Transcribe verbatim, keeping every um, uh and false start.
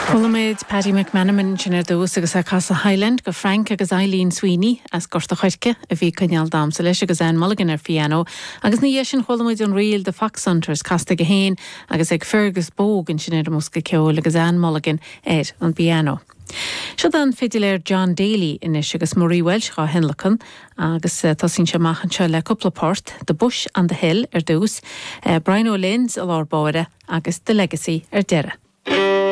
Colmaid Paddy McManaman sin ar dús agus a Casa Highland go Frank agus Eileen Sweeney as gorta chuirce a bhí caneal dámsa leis agus Anne Mulligan ar piano agus ní sin cholamid an riil de Fox Hunters casta go héin agus ag Fergus Bogan sin ar musca ceol agus Anne Mulligan ar an piano. Seo an fidiléir John Daly inis agus Marie Welsh á henlachan agus uh, tasín se machchan se le couplaport The Bush and the Hill ar dús, uh, Brian O'Lynn's a lárbáire agus The Legacy ar deire.